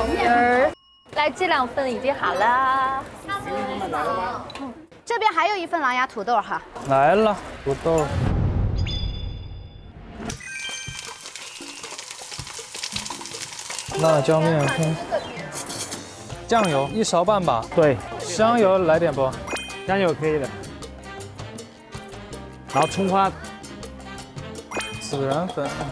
面儿。来，这2份已经好了。 这边还有1份狼牙土豆哈。 来了，土豆。辣椒面粉，酱油1勺半吧。 对， 香油来点不？ 香油可以的。然后葱花， 孜然粉。